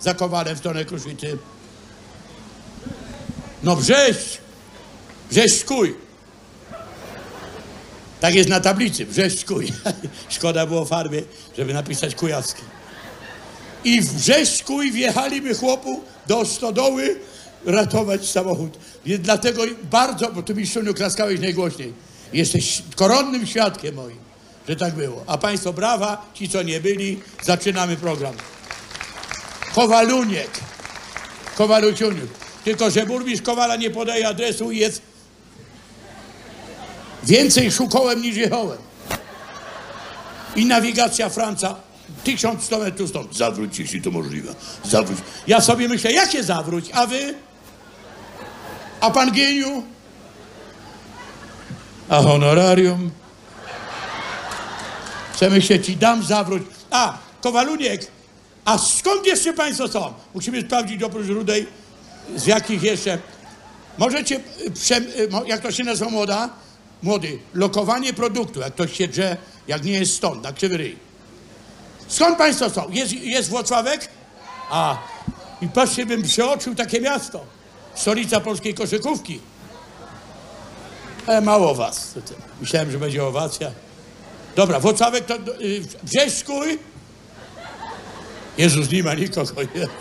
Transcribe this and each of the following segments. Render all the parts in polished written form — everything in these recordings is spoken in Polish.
za Kowalem w stronę Kruszwicy. No Brześć-Skuj. Tak jest na tablicy, Brześć-Skuj. Szkoda było farby, żeby napisać Kujawski. I w Brześć-Skuj wjechaliśmy chłopu do stodoły ratować samochód. Więc dlatego bardzo, bo tu mi Szuniu klaskałeś najgłośniej, jesteś koronnym świadkiem moim, że tak było. A państwo brawa, ci co nie byli, zaczynamy program. Kowaluciuniu. Tylko że burmistrz Kowala nie podaje adresu i jest więcej szukołem niż jechałem. I nawigacja Franca 1100 metrów stąd. Zawróć, jeśli to możliwe. Zawróć. Ja sobie myślę, jakie zawróć? A wy? A pan Gieniu? A honorarium? Myślę, ci dam zawróć. A, Kowaluniek, a skąd jeszcze państwo są? Musimy sprawdzić oprócz Rudej, z jakich jeszcze. Możecie, jak to się nazywa młody, lokowanie produktu, jak ktoś się drze, jak nie jest stąd, na krzywy ryj. Skąd państwo są? Jest Włocławek? A, i patrzcie, bym przeoczył takie miasto. Stolica polskiej koszykówki. Ale mało was. Myślałem, że będzie owacja. Dobra, Włocławek to Brześć-Skuj. Jezus, nie ma nikogo.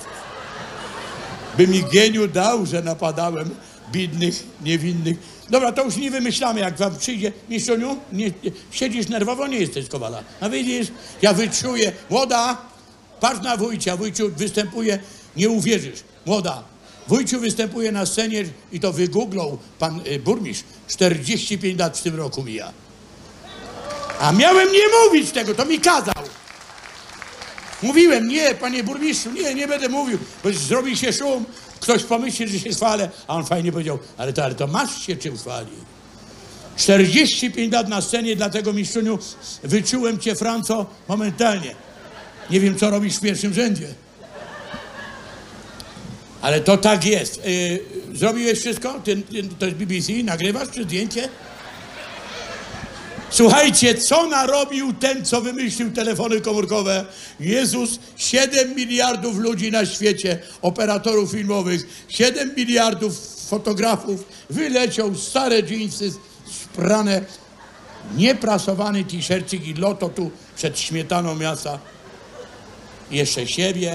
By mi Gieniu dał, że napadałem biednych, niewinnych. Dobra, to już nie wymyślamy, jak wam przyjdzie. Mistrzu, siedzisz nerwowo, nie jesteś z Kowala. A widzisz, ja wyczuję. Młoda, patrz na Wójcia. Wójciu występuje, nie uwierzysz. Młoda, Wójciu występuje na scenie i to wygooglał pan burmistrz. 45 lat w tym roku mija. A miałem nie mówić tego, to mi kazał. Mówiłem, nie, panie burmistrzu, nie będę mówił, bo zrobi się szum, ktoś pomyśli, że się chwalę, a on fajnie powiedział, ale to masz się czym chwalić. 45 lat na scenie, dlatego mistrzuniu wyczułem cię, Franco, momentalnie. Nie wiem, co robisz w pierwszym rzędzie. Ale to tak jest. Zrobiłeś wszystko? To jest BBC? Nagrywasz czy zdjęcie? Słuchajcie, co narobił ten, co wymyślił telefony komórkowe? Jezus, 7 miliardów ludzi na świecie, operatorów filmowych, 7 miliardów fotografów, wyleciał stare dżinsy sprane, nieprasowany t-shircik i loto tu przed śmietaną miasta. Jeszcze siebie.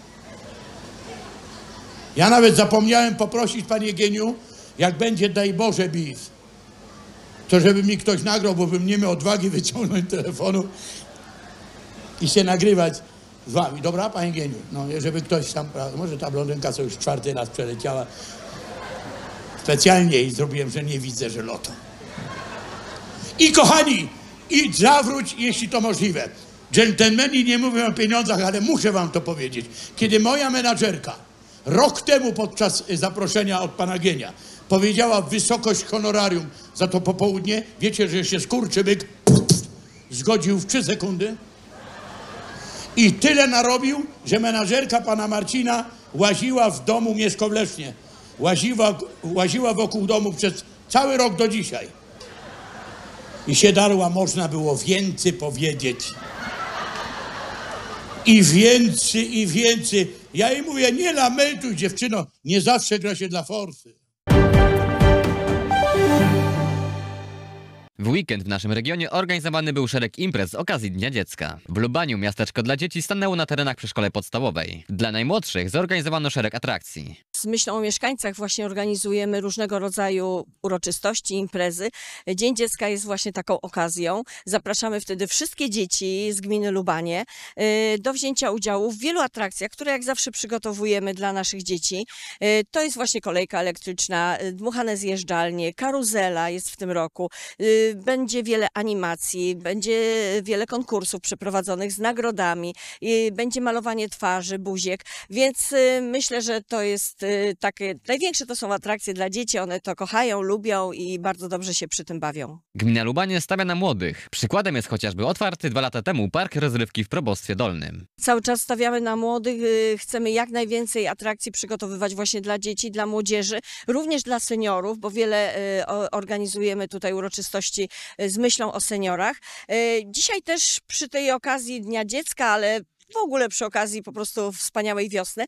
Ja nawet zapomniałem poprosić, panie Gieniu, jak będzie, daj Boże, bis, to żeby mi ktoś nagrał, bo bym nie miał odwagi wyciągnąć telefonu i się nagrywać z wami. Dobra, panie Gieniu? No, żeby ktoś tam, może ta blondynka, co już 4. raz przeleciała, specjalnie jej zrobiłem, że nie widzę, że loto. I kochani, idź zawróć, jeśli to możliwe. Dżentelmeni nie mówią o pieniądzach, ale muszę wam to powiedzieć. Kiedy moja menadżerka rok temu podczas zaproszenia od pana Gienia powiedziała wysokość honorarium za to popołudnie, wiecie, że się skurczybyk zgodził w 3 sekundy i tyle narobił, że menadżerka pana Marcina łaziła w domu Mieszko w Lesznie. Łaziła wokół domu przez cały rok do dzisiaj. I się darła, można było więcej powiedzieć. I więcej. Ja jej mówię, nie lamentuj, dziewczyno, nie zawsze gra się dla forsy. W weekend w naszym regionie organizowany był szereg imprez z okazji Dnia Dziecka. W Lubaniu miasteczko dla dzieci stanęło na terenach przedszkolej podstawowej. Dla najmłodszych zorganizowano szereg atrakcji. Z myślą o mieszkańcach właśnie organizujemy różnego rodzaju uroczystości, imprezy. Dzień Dziecka jest właśnie taką okazją. Zapraszamy wtedy wszystkie dzieci z gminy Lubanie do wzięcia udziału w wielu atrakcjach, które jak zawsze przygotowujemy dla naszych dzieci. To jest właśnie kolejka elektryczna, dmuchane zjeżdżalnie, karuzela jest w tym roku. Będzie wiele animacji, będzie wiele konkursów przeprowadzonych z nagrodami, będzie malowanie twarzy, buziek, więc myślę, że to jest takie, największe to są atrakcje dla dzieci, one to kochają, lubią i bardzo dobrze się przy tym bawią. Gmina Lubanie stawia na młodych. Przykładem jest chociażby otwarty 2 lata temu park rozrywki w Probostwie Dolnym. Cały czas stawiamy na młodych, chcemy jak najwięcej atrakcji przygotowywać właśnie dla dzieci, dla młodzieży, również dla seniorów, bo wiele organizujemy tutaj uroczystości z myślą o seniorach. Dzisiaj też przy tej okazji Dnia Dziecka, ale w ogóle przy okazji po prostu wspaniałej wiosny,